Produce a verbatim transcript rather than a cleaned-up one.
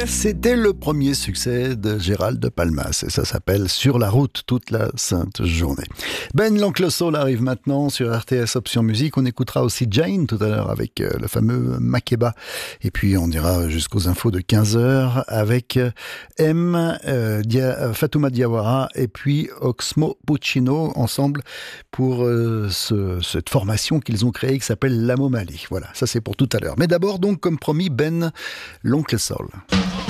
C'était le premier succès de Gérald de Palmas et ça s'appelle Sur la route toute la sainte journée. Ben l'Oncle Soul arrive maintenant sur R T S Option Musique. On écoutera aussi Jane tout à l'heure avec euh, le fameux Makeba. Et puis on ira jusqu'aux infos de quinze heures avec euh, M, euh, Dia, Fatouma Diawara et puis Oxmo Puccino ensemble pour euh, ce, cette formation qu'ils ont créée qui s'appelle l'Amomali. Voilà, ça c'est pour tout à l'heure. Mais d'abord donc comme promis Ben l'Oncle Soul.